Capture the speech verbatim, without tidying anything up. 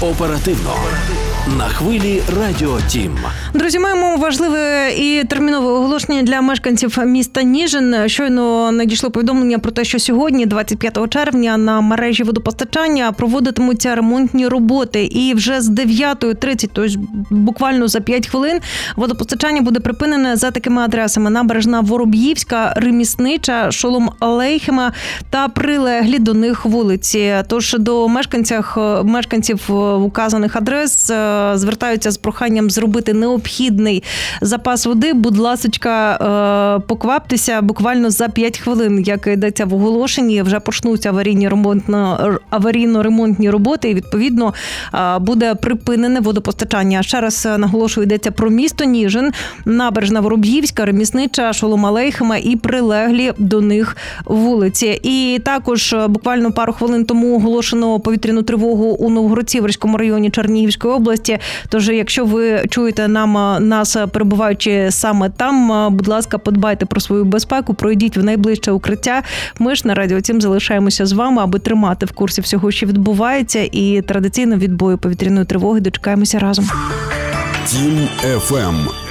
Оперативно. На хвилі Радіо Тім. Друзі, маємо важливе і термінове оголошення для мешканців міста Ніжин. Щойно надійшло повідомлення про те, що сьогодні, двадцять п'ятого червня, на мережі водопостачання проводитимуться ремонтні роботи. І вже з дев'ята тридцять, тобто буквально за п'ять хвилин, водопостачання буде припинене за такими адресами: Набережна Вороб'ївська, Реміснича, Шолом Алейхема та прилеглі до них вулиці. Тож до мешканців, мешканців указаних адрес звертаються з проханням зробити необхідний запас води. Будь ласочка, покваптеся, буквально за п'ять хвилин, як йдеться в оголошенні, вже почнуться аварійні ремонтно, аварійно-ремонтні роботи і, відповідно, буде припинене водопостачання. Ще раз наголошую, йдеться про місто Ніжин, Набережна Вороб'ївська, Реміснича, Шолом Алейхема і прилеглі до них вулиці. І також буквально пару хвилин тому оголошено повітряну тривогу у Новгород-Сіверському районі Чернігівської області. Тож, якщо ви чуєте нам, нас, перебуваючи саме там, будь ласка, подбайте про свою безпеку, пройдіть в найближче укриття. Ми ж на Радіо Тім залишаємося з вами, аби тримати в курсі всього, що відбувається, і традиційно від бою повітряної тривоги дочекаємося разом. Тім еф ем.